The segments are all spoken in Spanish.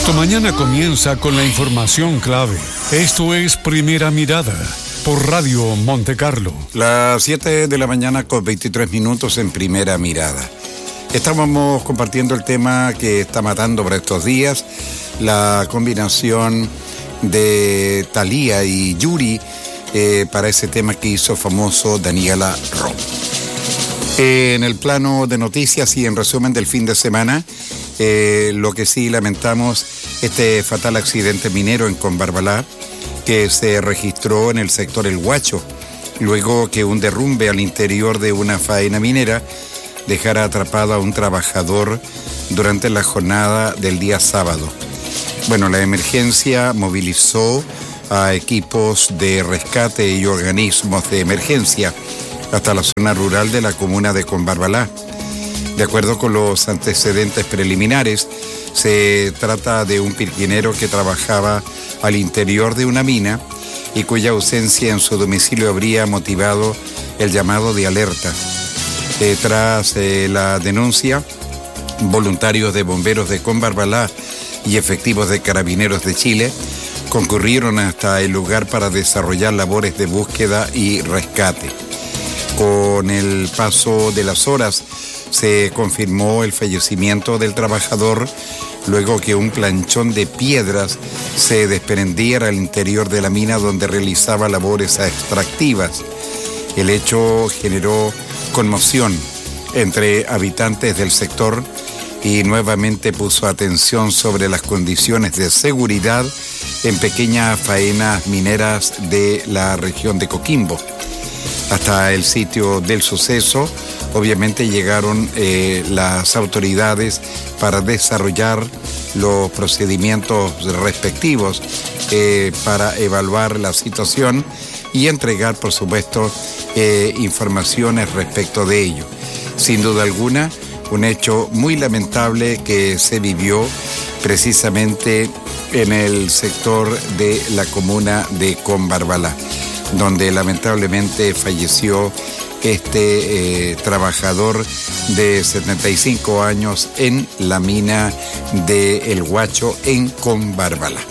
Tu mañana comienza con la información clave. Esto es Primera Mirada por Radio Monte Carlo. Las 7 de la mañana con 23 minutos en Primera Mirada. Estábamos compartiendo el tema que está matando por estos días, la combinación de Thalía y Yuri para ese tema que hizo famoso Daniela Romo. En el plano de noticias y en resumen del fin de semana, lo que sí lamentamos, este fatal accidente minero en Combarbalá, que se registró en el sector El Huacho, luego que un derrumbe al interior de una faena minera dejara atrapado a un trabajador durante la jornada del día sábado. Bueno, la emergencia movilizó a equipos de rescate y organismos de emergencia hasta la zona rural de la comuna de Combarbalá. De acuerdo con los antecedentes preliminares, se trata de un pirquinero que trabajaba al interior de una mina y cuya ausencia en su domicilio habría motivado el llamado de alerta. Tras la denuncia, voluntarios de bomberos de Combarbalá y efectivos de Carabineros de Chile concurrieron hasta el lugar para desarrollar labores de búsqueda y rescate. Con el paso de las horas, se confirmó el fallecimiento del trabajador luego que un planchón de piedras se desprendiera al interior de la mina donde realizaba labores extractivas. El hecho generó conmoción entre habitantes del sector y nuevamente puso atención sobre las condiciones de seguridad en pequeñas faenas mineras de la región de Coquimbo. Hasta el sitio del suceso, obviamente llegaron las autoridades para desarrollar los procedimientos respectivos para evaluar la situación y entregar, por supuesto, informaciones respecto de ello. Sin duda alguna, un hecho muy lamentable que se vivió precisamente en el sector de la comuna de Combarbalá, donde lamentablemente falleció este trabajador de 75 años en la mina de El Huacho en Combarbalá.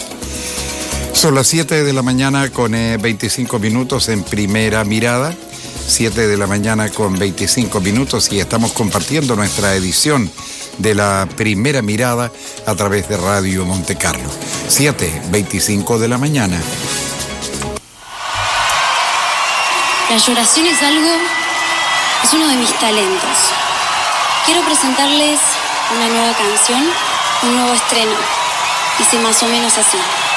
Son las 7 de la mañana con 25 minutos en Primera Mirada, 7 de la mañana con 25 minutos y estamos compartiendo nuestra edición de la Primera Mirada a través de Radio Monte Carlo. 7:25 de la mañana. La lloración es uno de mis talentos. Quiero presentarles una nueva canción, un nuevo estreno. Dice más o menos así.